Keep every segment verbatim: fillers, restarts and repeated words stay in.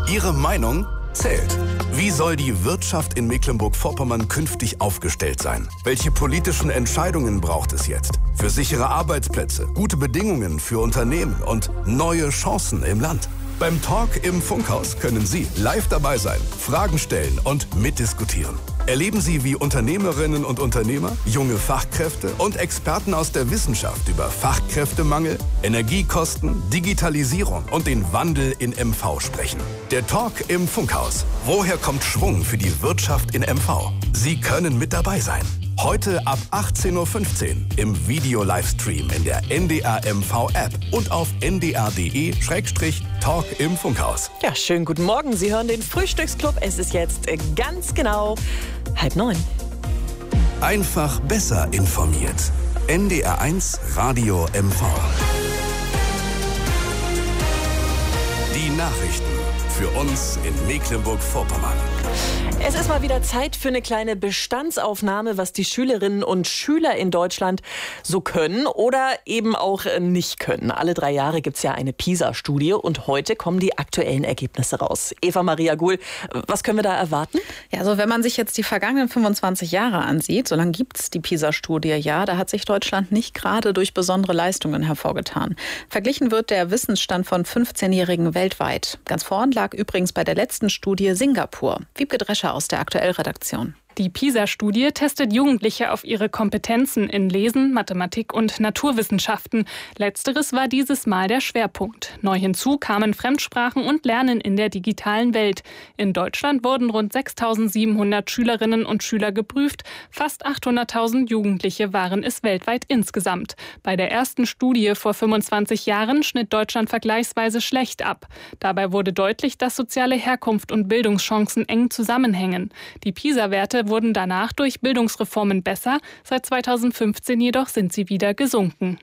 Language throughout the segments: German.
Ihre Meinung zählt. Wie soll die Wirtschaft in Mecklenburg-Vorpommern künftig aufgestellt sein? Welche politischen Entscheidungen braucht es jetzt? Für sichere Arbeitsplätze, gute Bedingungen für Unternehmen und neue Chancen im Land. Beim Talk im Funkhaus können Sie live dabei sein, Fragen stellen und mitdiskutieren. Erleben Sie, wie Unternehmerinnen und Unternehmer, junge Fachkräfte und Experten aus der Wissenschaft über Fachkräftemangel, Energiekosten, Digitalisierung und den Wandel in M V sprechen. Der Talk im Funkhaus. Woher kommt Schwung für die Wirtschaft in M V? Sie können mit dabei sein. Heute ab achtzehn Uhr fünfzehn im Video-Livestream in der N D R M V-App und auf n d r punkt d e slash talk im Funkhaus. Ja, schönen guten Morgen. Sie hören den Frühstücksclub. Es ist jetzt ganz genau halb neun. Einfach besser informiert. N D R eins Radio M V. Die Nachrichten für uns in Mecklenburg-Vorpommern. Es ist mal wieder Zeit für eine kleine Bestandsaufnahme, was die Schülerinnen und Schüler in Deutschland so können oder eben auch nicht können. Alle drei Jahre gibt es ja eine PISA-Studie und heute kommen die aktuellen Ergebnisse raus. Eva Maria Guhl, was können wir da erwarten? Ja, also wenn man sich jetzt die vergangenen fünfundzwanzig Jahre ansieht, so lange gibt es die PISA-Studie ja, da hat sich Deutschland nicht gerade durch besondere Leistungen hervorgetan. Verglichen wird der Wissensstand von fünfzehnjährigen weltweit. Ganz vorn lag übrigens bei der letzten Studie Singapur. Wiebke Drescher aus der Aktuell-Redaktion. Die PISA-Studie testet Jugendliche auf ihre Kompetenzen in Lesen, Mathematik und Naturwissenschaften. Letzteres war dieses Mal der Schwerpunkt. Neu hinzu kamen Fremdsprachen und Lernen in der digitalen Welt. In Deutschland wurden rund sechstausendsiebenhundert Schülerinnen und Schüler geprüft. Fast achthunderttausend Jugendliche waren es weltweit insgesamt. Bei der ersten Studie vor fünfundzwanzig Jahren schnitt Deutschland vergleichsweise schlecht ab. Dabei wurde deutlich, dass soziale Herkunft und Bildungschancen eng zusammenhängen. Die PISA-Werte wurden danach durch Bildungsreformen besser, seit zweitausendfünfzehn jedoch sind sie wieder gesunken.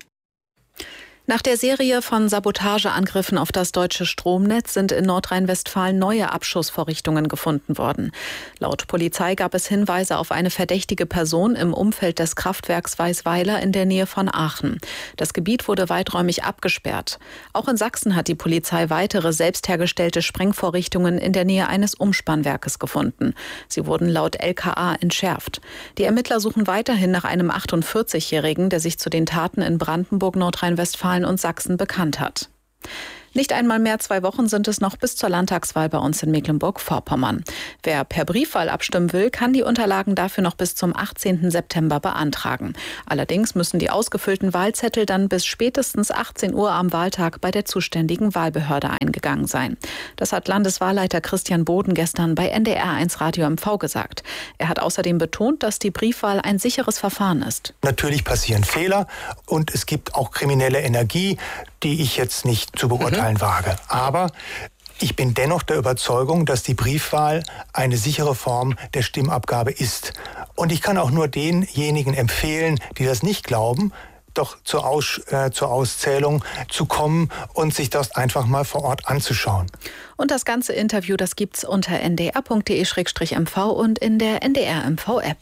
Nach der Serie von Sabotageangriffen auf das deutsche Stromnetz sind in Nordrhein-Westfalen neue Abschussvorrichtungen gefunden worden. Laut Polizei gab es Hinweise auf eine verdächtige Person im Umfeld des Kraftwerks Weißweiler in der Nähe von Aachen. Das Gebiet wurde weiträumig abgesperrt. Auch in Sachsen hat die Polizei weitere selbst hergestellte Sprengvorrichtungen in der Nähe eines Umspannwerkes gefunden. Sie wurden laut L K A entschärft. Die Ermittler suchen weiterhin nach einem achtundvierzigjährigen, der sich zu den Taten in Brandenburg, Nordrhein-Westfalen und Sachsen bekannt hat. Nicht einmal mehr zwei Wochen sind es noch bis zur Landtagswahl bei uns in Mecklenburg-Vorpommern. Wer per Briefwahl abstimmen will, kann die Unterlagen dafür noch bis zum achtzehnten September beantragen. Allerdings müssen die ausgefüllten Wahlzettel dann bis spätestens achtzehn Uhr am Wahltag bei der zuständigen Wahlbehörde eingegangen sein. Das hat Landeswahlleiter Christian Boden gestern bei N D R eins Radio M V gesagt. Er hat außerdem betont, dass die Briefwahl ein sicheres Verfahren ist. Natürlich passieren Fehler und es gibt auch kriminelle Energie, die ich jetzt nicht zu beurteilen wage. Aber ich bin dennoch der Überzeugung, dass die Briefwahl eine sichere Form der Stimmabgabe ist. Und ich kann auch nur denjenigen empfehlen, die das nicht glauben, doch zur, Aus, äh, zur Auszählung zu kommen und sich das einfach mal vor Ort anzuschauen. Und das ganze Interview, das gibt's unter n d r punkt d e slash m v und in der N D R M V-App.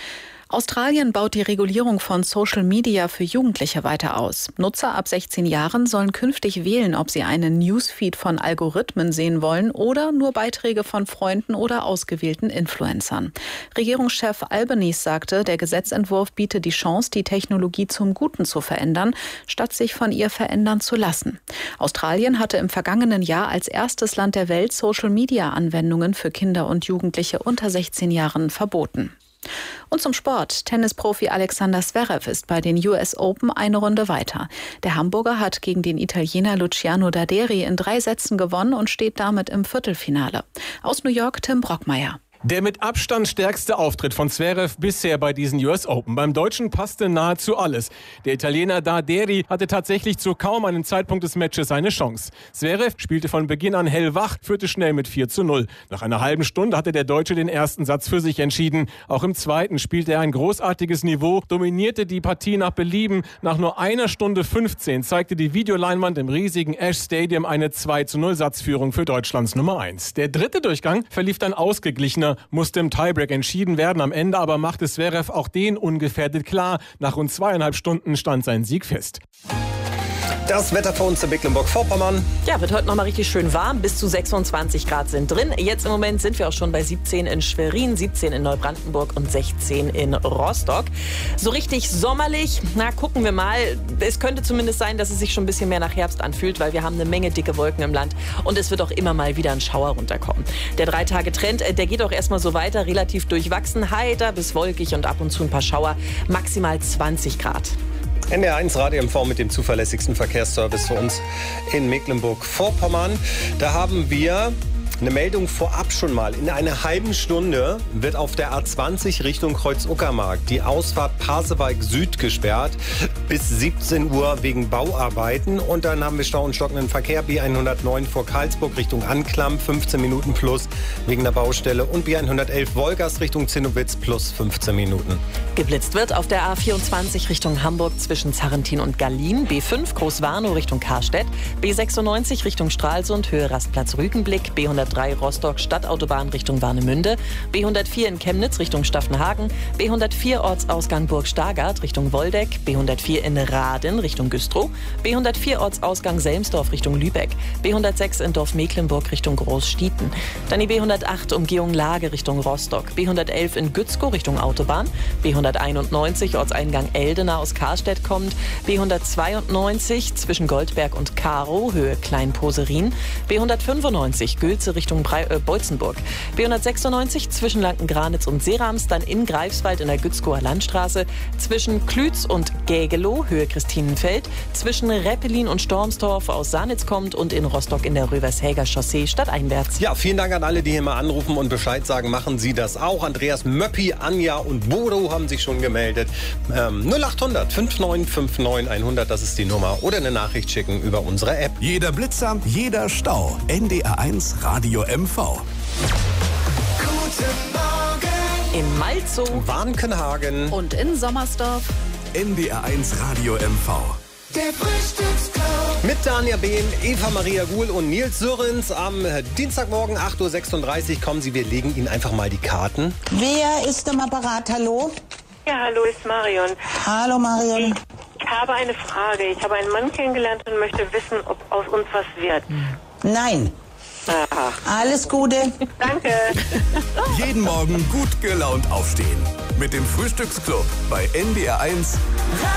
Australien baut die Regulierung von Social Media für Jugendliche weiter aus. Nutzer ab sechzehn Jahren sollen künftig wählen, ob sie einen Newsfeed von Algorithmen sehen wollen oder nur Beiträge von Freunden oder ausgewählten Influencern. Regierungschef Albanese sagte, der Gesetzentwurf biete die Chance, die Technologie zum Guten zu verändern, statt sich von ihr verändern zu lassen. Australien hatte im vergangenen Jahr als erstes Land der Welt Social Media Anwendungen für Kinder und Jugendliche unter sechzehn Jahren verboten. Und zum Sport. Tennisprofi Alexander Zverev ist bei den U S Open eine Runde weiter. Der Hamburger hat gegen den Italiener Luciano Daderi in drei Sätzen gewonnen und steht damit im Viertelfinale. Aus New York Tim Brockmeier. Der mit Abstand stärkste Auftritt von Zverev bisher bei diesen U S Open. Beim Deutschen passte nahezu alles. Der Italiener Daderi hatte tatsächlich zu kaum einem Zeitpunkt des Matches eine Chance. Zverev spielte von Beginn an hellwach, führte schnell mit vier zu null. Nach einer halben Stunde hatte der Deutsche den ersten Satz für sich entschieden. Auch im zweiten spielte er ein großartiges Niveau, dominierte die Partie nach Belieben. Nach nur einer Stunde fünfzehn zeigte die Videoleinwand im riesigen Ash Stadium eine zwei zu null Satzführung für Deutschlands Nummer eins. Der dritte Durchgang verlief dann ausgeglichener, musste im Tiebreak entschieden werden. Am Ende aber machte Zverev auch den ungefährdet klar. Nach rund zweieinhalb Stunden stand sein Sieg fest. Das Wetter für uns in Mecklenburg-Vorpommern. Ja, wird heute noch mal richtig schön warm. Bis zu sechsundzwanzig Grad sind drin. Jetzt im Moment sind wir auch schon bei siebzehn in Schwerin, siebzehn in Neubrandenburg und sechzehn in Rostock. So richtig sommerlich, na, gucken wir mal. Es könnte zumindest sein, dass es sich schon ein bisschen mehr nach Herbst anfühlt, weil wir haben eine Menge dicke Wolken im Land und es wird auch immer mal wieder ein Schauer runterkommen. Der Drei-Tage-Trend, der geht auch erstmal so weiter, relativ durchwachsen, heiter bis wolkig und ab und zu ein paar Schauer, maximal zwanzig Grad. N D R eins Radio M V mit dem zuverlässigsten Verkehrsservice für uns in Mecklenburg-Vorpommern. Da haben wir eine Meldung vorab schon mal. In einer halben Stunde wird auf der A zwanzig Richtung Kreuz-Uckermark die Ausfahrt Pasewalk Süd gesperrt bis siebzehn Uhr wegen Bauarbeiten. Und dann haben wir Stau und stockenden Verkehr. B hundertneun vor Karlsburg Richtung Anklam, fünfzehn Minuten plus wegen der Baustelle. Und B hundertelf Wolgast Richtung Zinnowitz plus fünfzehn Minuten. Geblitzt wird auf der A vierundzwanzig Richtung Hamburg zwischen Zarrentin und Gallien, B fünf Großwarnow Richtung Karstedt, B sechsundneunzig Richtung Stralsund, Höhe Rastplatz Rügenblick, B hundertdrei Rostock Stadtautobahn Richtung Warnemünde, B hundertvier in Chemnitz Richtung Staffenhagen, B hundertvier Ortsausgang Burg Stargard Richtung Woldeck, B hundertvier in Raden Richtung Güstrow, B hundertvier Ortsausgang Selmsdorf Richtung Lübeck, B hundertsechs in Dorf Mecklenburg Richtung Großstieten, dann die B hundertacht Umgehung Lage Richtung Rostock, B hundertelf in Gützkow Richtung Autobahn, B hunderteinundneunzig Ortseingang Eldena aus Karstedt kommt, B hundertzweiundneunzig zwischen Goldberg und Karow, Höhe Kleinposerin, B hundertfünfundneunzig Gülze Richtung Brei- äh, Beutzenburg, B hundertsechsundneunzig zwischen Lanken-Granitz und Serams, dann in Greifswald in der Gützkower Landstraße, zwischen Klütz und Gägelow, Höhe Christinenfeld, zwischen Reppelin und Stormstorf aus Sanitz kommt und in Rostock in der Rövershäger Chaussee stadteinwärts. Ja, vielen Dank an alle, die hier mal anrufen und Bescheid sagen. Machen Sie das auch. Andreas Möppi, Anja und Bodo haben sich schon gemeldet. Ähm, null achthundert fünfundneunzig neunundfünfzig hundert, das ist die Nummer. Oder eine Nachricht schicken über unsere App. Jeder Blitzer, jeder Stau. N D R eins Radio M V. Guten Morgen. In Malzow, Warnkenhagen Und in Sommersdorf. N D R eins Radio M V. Der Frühstücksclub. mit Dania Behn, Eva Maria Guhl und Nils Sörens. Am Dienstagmorgen acht Uhr sechsunddreißig kommen Sie. Wir legen Ihnen einfach mal die Karten. Wer ist am Apparat? Hallo? Ja, hallo, ist Marion. Hallo Marion. Ich habe eine Frage. Ich habe einen Mann kennengelernt und möchte wissen, ob aus uns was wird. Nein. Aha. Alles Gute. Danke. Jeden Morgen gut gelaunt aufstehen. Mit dem Frühstücksclub bei N D R eins.